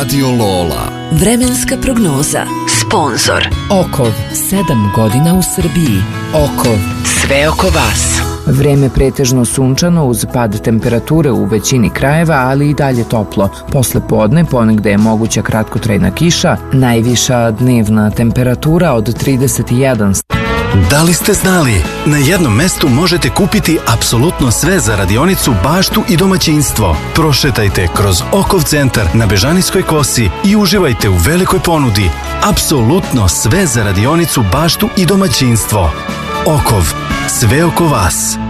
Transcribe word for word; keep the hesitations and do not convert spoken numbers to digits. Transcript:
Radio Lola. Vremenska prognoza. Sponzor. Okov, sedam godina u Srbiji. Okov, sve oko vas. Vreme pretežno sunčano uz pad temperature u većini krajeva, ali i dalje toplo. Posle podne ponegde je moguća kratkotrajna kiša, najviša dnevna temperatura od trideset jedan. Da li ste znali? Na jednom mestu možete kupiti apsolutno sve za radionicu, baštu i domaćinstvo. Prošetajte kroz Okov centar na Bežanijskoj kosi i uživajte u velikoj ponudi. Apsolutno sve za radionicu, baštu i domaćinstvo. Okov, sve oko vas.